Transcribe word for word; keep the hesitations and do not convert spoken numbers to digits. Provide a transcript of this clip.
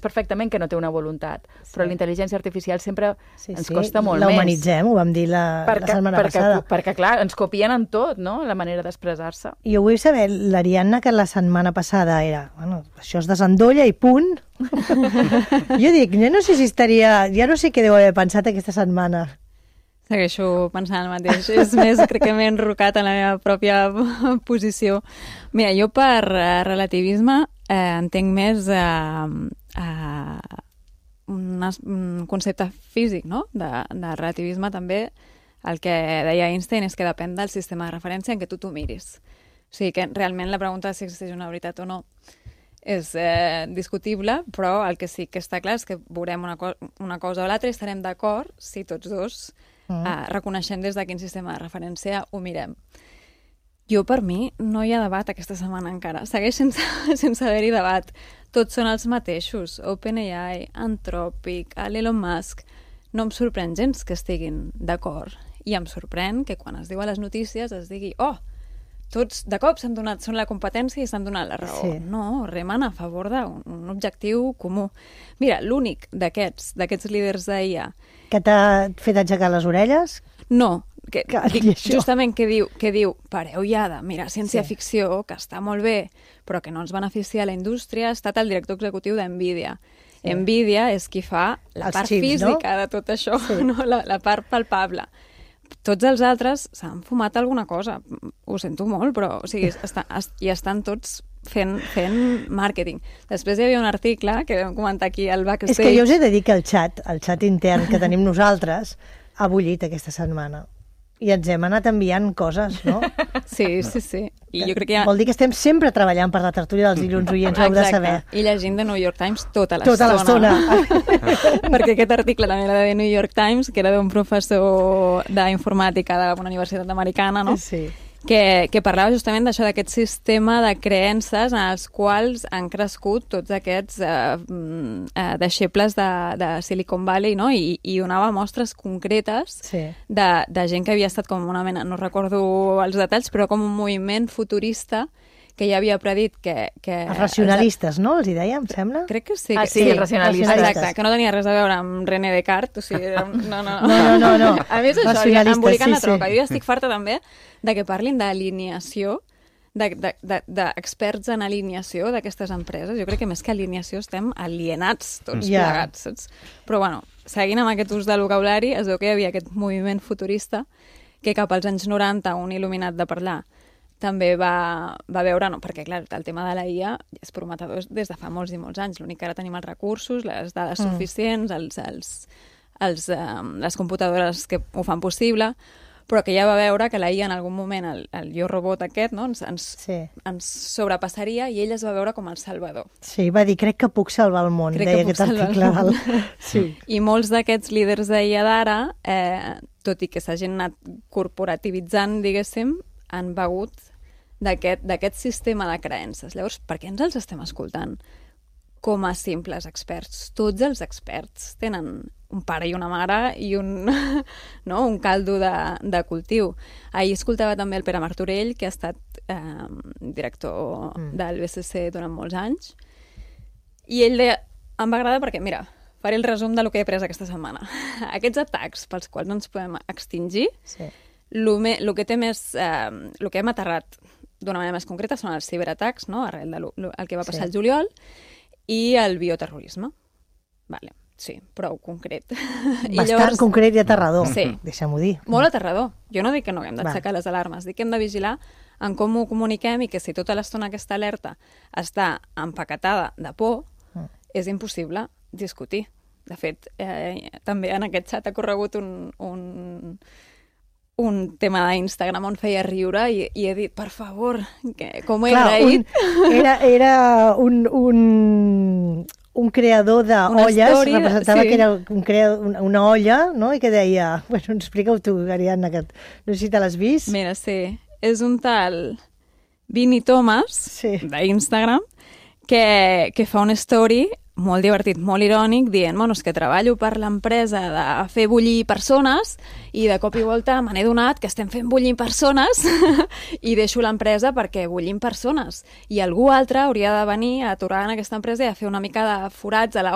perfectament que no té una voluntat, sí. però la intel·ligència artificial sempre sí, ens sí. costa molt la més. La humanitzem, ho vam dir la, perquè, la setmana perquè, passada. Perquè, clar, ens copien en tot, no?, la manera d'expressar-se. Jo vull saber, l'Ariadna, que la setmana passada era, bueno, això es desendolla i punt. Jo dic, jo no sé si estaria, ja no sé què deu haver pensat aquesta setmana. Segueixo pensant el mateix. És més, crec que m'he enrocat en la meva pròpia posició. Mira, jo per uh, relativisme eh, entenc més uh, uh, un, un concepte físic, no?, de, de relativisme també. El que deia Einstein és que depèn del sistema de referència en què tu t'ho miris. O sigui que realment la pregunta de si existeix una veritat o no és eh, discutible, però el que sí que està clar és que veurem una, co una cosa o l'altra i estarem d'acord si tots dos Mm. Uh, reconeixem des de quin sistema de referència ho mirem. Jo, per mi, no hi ha debat aquesta setmana encara. Segueix sense, sense haver-hi debat. Tots són els mateixos. OpenAI, Anthropic, Elon Musk. No em sorprèn gens que estiguin d'acord. I em sorprèn que quan es diu a les notícies es digui oh, tots de cop s'han donat, són la competència i s'han donat la raó. Sí. No, remen a favor d'un un objectiu comú. Mira, l'únic d'aquests, d'aquests líders d'I A... Que t'ha fet aixecar les orelles? No, que, que dic, justament que diu, que diu, pareu ja de, mira, ciència-ficció, sí. que està molt bé, però que no ens beneficia a la indústria, ha estat el director executiu d'NVIDIA. Sí. NVIDIA és qui fa la Els part xips, física no? de tot això, sí. no? la, la part palpable. Tots els altres s'han fumat alguna cosa. Ho sento molt, però o sigui, està, hi estan tots fent, fent màrqueting. Després hi havia un article que vam comentar aquí al backstage. És que jo us he de dir que el xat, el xat intern que tenim nosaltres, ha bullit aquesta setmana. I ens hem anat enviant coses, no? Sí, sí, sí. I jo crec que ha... Vol dir que estem sempre treballant per la tertúlia dels dilluns oients, ho heu de saber. I llegint The New York Times tota l'estona. Tota l'estona. Perquè aquest article també era de The New York Times, que era d'un professor d'informàtica d'una universitat americana, no? Sí. Que, que parlava justament d'això, d'aquest sistema de creences en els quals han crescut tots aquests eh, eh, deixebles de, de Silicon Valley, no? I, i donava mostres concretes sí. de, de gent que havia estat com una mena, no recordo els detalls, però com un moviment futurista que ja havia predit que... que els racionalistes, no? Els hi deia, em sembla? Crec que sí. Ah, que sí, sí, els racionalistes. Exacte, que no tenia res a veure amb René Descartes, o sigui, era un... no, no, no, no, no, no. A més, això, embolicant sí, la troca. Sí. Jo ja estic farta també de que parlin d'alineació, d'experts en alineació d'aquestes empreses. Jo crec que més que alineació estem alienats tots yeah. plegats, saps? Però, bueno, seguint amb aquest ús de vocabulari, es veu que hi havia aquest moviment futurista que cap als anys noranta, un il·luminat de parlar, també va, va veure, no, perquè clar, el tema de la I A és prometedor des de fa molts i molts anys. L'únic que ara tenim els recursos, les dades mm. suficients, els, els, els, um, les computadores que ho fan possible, però que ja va veure que la I A en algun moment, el, el jo robot aquest, no, ens, ens, sí. ens sobrepassaria i ell es va veure com el salvador. Sí, va dir, crec que puc salvar el món, crec deia aquest article. Val. Sí. I molts d'aquests líders d'I A d'ara, eh, tot i que s'hagin anat corporativitzant, diguéssim, han begut d'aquest sistema de creences. Llavors, per què ens els estem escoltant com a simples experts? Tots els experts tenen un pare i una mare i un, no, un caldo de, de cultiu. Ahir escoltava també el Pere Martorell, que ha estat eh, director mm. del B C C durant molts anys, i ell deia, em va agradar perquè, mira, faré el resum de lo que he après aquesta setmana. Aquests atacs pels quals no ens podem extingir, sí. Lo, me, lo que té més, eh, lo que hem aterrat d'una manera més concreta són els ciberatacs, no? Arrel del de que va passar sí. el juliol, i el bioterrorisme. Vale, sí, prou concret. Bastant I llavors, concret i aterrador, sí. deixem-ho dir. Molt aterrador. Jo no dic que no haguem d'aixecar les alarmes, dic que hem de vigilar en com ho comuniquem i que si tota l'estona aquesta alerta està empaquetada de por, mm. és impossible discutir. De fet, eh, també en aquest xat ha corregut un... un un tema d'Instagram on feia riure i, i he dit, per favor, que, com he Clar, agraït... Un, era era un, un, un creador d'olles, representava sí. que era un creador, una, una olla, no? I que deia... Bueno, explica-ho tu, Ariadna, que no sé si te l'has vist. Mira, sí, és un tal Vinnie Thomas, sí. d'Instagram, que, que fa una story molt divertit, molt irònic, dient, bueno, és que treballo per l'empresa de fer bullir persones i de cop i volta me n'he donat que estem fent bullir persones i deixo l'empresa perquè bullim persones. I algú altre hauria de venir a aturar en aquesta empresa i a fer una mica de forats a la